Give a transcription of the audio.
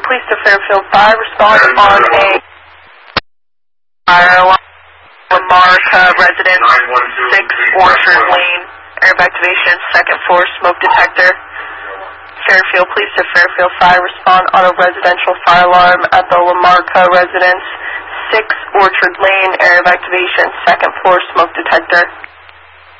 Police to Fairfield 5, respond on a fire alarm. Lamarca residence, 6 Orchard Lane, air activation, second floor smoke detector. Fairfield Police to Fairfield 5, respond on a residential fire alarm at the Lamarca residence, 6 Orchard Lane, air activation, second floor smoke detector.